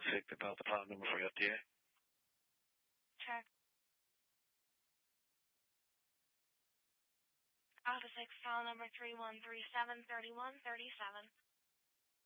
6 about the file number for your FDA. Sure. Alpha 6, file number 31373137.